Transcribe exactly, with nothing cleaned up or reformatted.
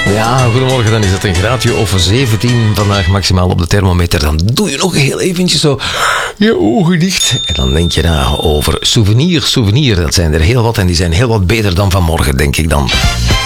Ja, goedemorgen. Dan is het een graadje of zeventien vandaag maximaal op de thermometer. Dan doe je nog heel eventjes zo je ogen dicht. En dan denk je na over souvenir, souvenir. Dat zijn er heel wat en die zijn heel wat beter dan vanmorgen, denk ik dan.